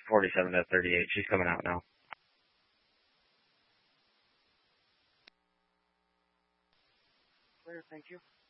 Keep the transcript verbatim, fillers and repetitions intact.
forty-seven to thirty-eight. She's coming out now. Clear, thank you.